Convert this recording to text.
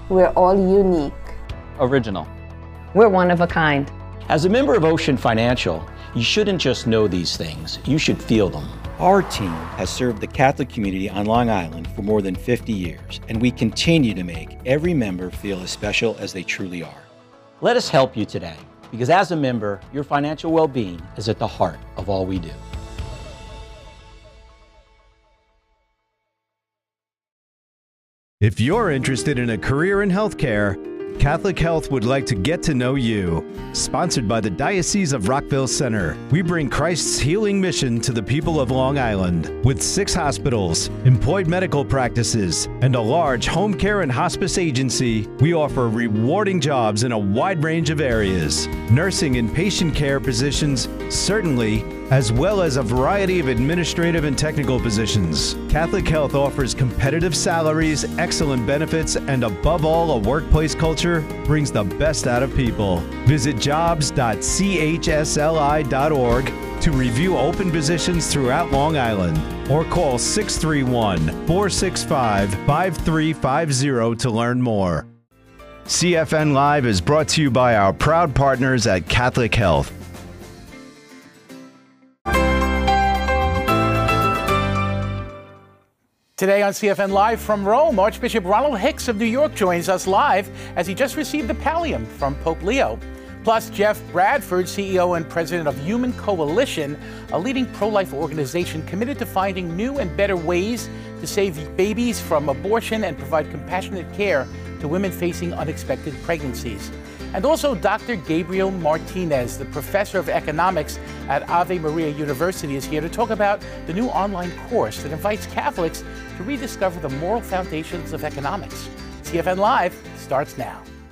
We're all unique. Original. We're one of a kind. As a member of Ocean Financial, you shouldn't just know these things, you should feel them. Our team has served the Catholic community on Long Island for more than 50 years, and we continue to make every member feel as special as they truly are. Let us help you today, because as a member, your financial well-being is at the heart of all we do. If you're interested in a career in healthcare, Catholic Health would like to get to know you. Sponsored by the Diocese of Rockville Center, we bring Christ's healing mission to the people of Long Island. With 6 hospitals, employed medical practices, and a large home care and hospice agency, we offer rewarding jobs in a wide range of areas. Nursing and patient care positions, certainly, as well as a variety of administrative and technical positions. Catholic Health offers competitive salaries, excellent benefits, and above all, a workplace culture brings the best out of people. Visit jobs.chsli.org to review open positions throughout Long Island, or call 631-465-5350 to learn more. CFN Live is brought to you by our proud partners at Catholic Health. Today on CFN Live from Rome, Archbishop Ronald Hicks of New York joins us live as he just received the pallium from Pope Leo. Plus, Jeff Bradford, CEO and president of Human Coalition, a leading pro-life organization committed to finding new and better ways to save babies from abortion and provide compassionate care to women facing unexpected pregnancies. And also Dr. Gabriel Martinez, the professor of economics at Ave Maria University, is here to talk about the new online course that invites Catholics to rediscover the moral foundations of economics. CFN Live starts now.